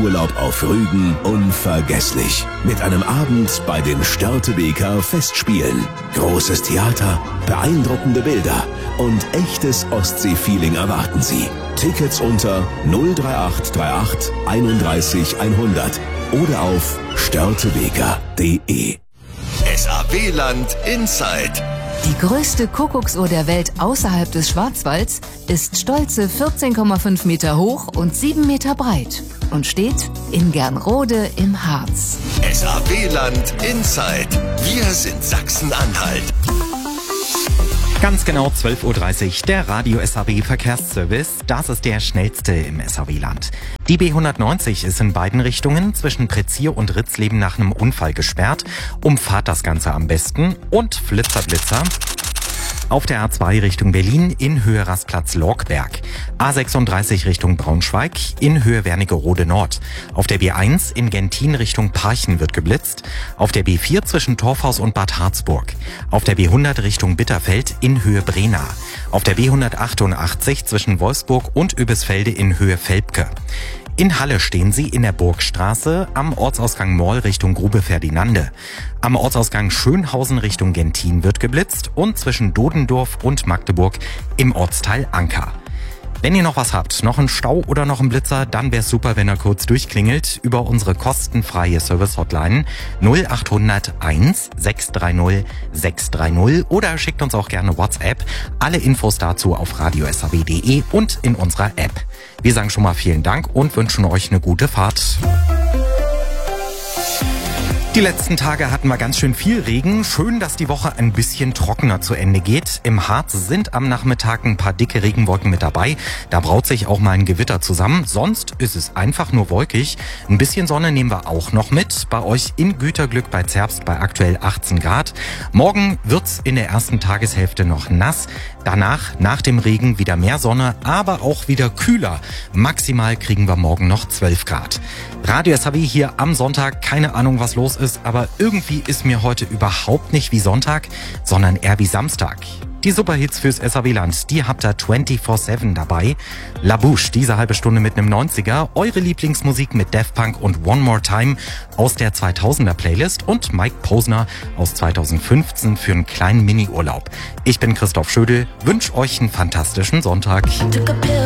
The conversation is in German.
Urlaub auf Rügen unvergesslich. Mit einem Abend bei den Störtebeker Festspielen. Großes Theater, beeindruckende Bilder und echtes Ostsee-Feeling erwarten Sie. Tickets unter 03838 31 100 oder auf störtebeker.de. SAW-Land Inside. Die größte Kuckucksuhr der Welt außerhalb des Schwarzwalds ist stolze 14,5 Meter hoch und 7 Meter breit und steht in Gernrode im Harz. SAW-Land Inside. Wir sind Sachsen-Anhalt. Ganz genau 12.30 Uhr, der Radio SAW Verkehrsservice. Das ist der schnellste im SAW-Land. Die B190 ist in beiden Richtungen zwischen Prezier und Ritzleben nach einem Unfall gesperrt. Umfahrt das Ganze am besten und Flitzer. Auf der A2 Richtung Berlin in Höhe Rastplatz Lorkberg. A36 Richtung Braunschweig in Höhe Wernigerode Nord. Auf der B1 in Gentin Richtung Parchen wird geblitzt. Auf der B4 zwischen Torfhaus und Bad Harzburg. Auf der B100 Richtung Bitterfeld in Höhe Brena. Auf der B188 zwischen Wolfsburg und Übisfelde in Höhe Velpke. In Halle stehen Sie in der Burgstraße, am Ortsausgang Moll Richtung Grube Ferdinande. Am Ortsausgang Schönhausen Richtung Gentin wird geblitzt und zwischen Dodendorf und Magdeburg im Ortsteil Anker. Wenn ihr noch was habt, noch einen Stau oder noch einen Blitzer, dann wäre es super, wenn er kurz durchklingelt über unsere kostenfreie Service-Hotline 0800 1 630 630 oder schickt uns auch gerne WhatsApp. Alle Infos dazu auf radiosaw.de und in unserer App. Wir sagen schon mal vielen Dank und wünschen euch eine gute Fahrt. Die letzten Tage hatten wir ganz schön viel Regen. Schön, dass die Woche ein bisschen trockener zu Ende geht. Im Harz sind am Nachmittag ein paar dicke Regenwolken mit dabei. Da braut sich auch mal ein Gewitter zusammen. Sonst ist es einfach nur wolkig. Ein bisschen Sonne nehmen wir auch noch mit. Bei euch in Güterglück bei Zerbst bei aktuell 18 Grad. Morgen wird's in der ersten Tageshälfte noch nass. Danach, nach dem Regen, wieder mehr Sonne, aber auch wieder kühler. Maximal kriegen wir morgen noch 12 Grad. Radio SAW hier am Sonntag. Keine Ahnung, was los ist, aber irgendwie ist mir heute überhaupt nicht wie Sonntag, sondern eher wie Samstag. Die Superhits fürs SAW-Land, die habt ihr 24/7 dabei. La Bouche, diese halbe Stunde mit einem 90er. Eure Lieblingsmusik mit Daft Punk und One More Time aus der 2000er Playlist und Mike Posner aus 2015 für einen kleinen Mini-Urlaub. Ich bin Christoph Schödel, wünsche euch einen fantastischen Sonntag.